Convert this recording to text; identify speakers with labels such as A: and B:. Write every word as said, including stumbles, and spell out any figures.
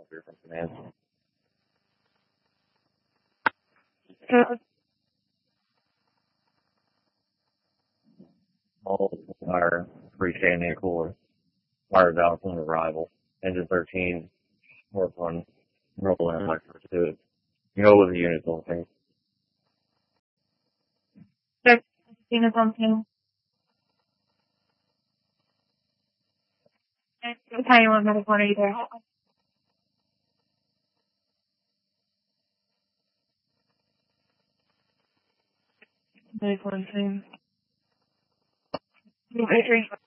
A: or something, man.
B: Uh,
A: All fire, freestanding core, fire valve on arrival, engine thirteen, work on rolling like to it. You know what the unit's on thing.
B: thirteen is on ping. Tiny one medical one, are you there? Medical one, same. Three.